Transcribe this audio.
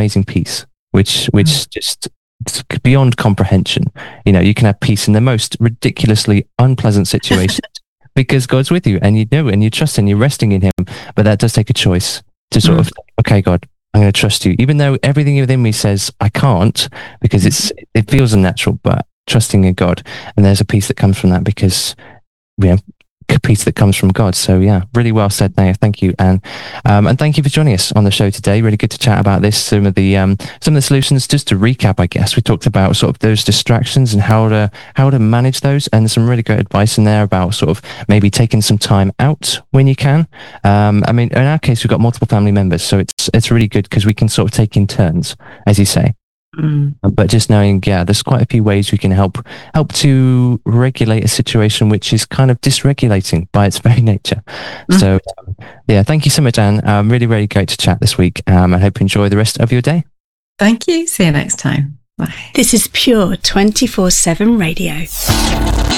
amazing peace, which just it's beyond comprehension. You can have peace in the most ridiculously unpleasant situations because God's with you, and and you trust, and you're resting in Him. But that does take a choice to sort of, okay, God, I'm going to trust you, even though everything within me says I can't, because it feels unnatural. But trusting in God, and there's a peace that comes from that, because we have peace that comes from God. So yeah, really well said, Naya. Thank you, Anne, and thank you for joining us on the show today. Really good to chat about this. Some of the solutions. Just to recap, I guess we talked about sort of those distractions and how to manage those, and some really great advice in there about sort of maybe taking some time out when you can. I mean, in our case, we've got multiple family members, so it's really good because we can sort of take in turns, as you say. But just knowing, there's quite a few ways we can help to regulate a situation which is kind of dysregulating by its very nature. So, thank you so much, Anne. Really, really great to chat this week. I hope you enjoy the rest of your day. Thank you. See you next time. Bye. This is Pure 24/7 Radio.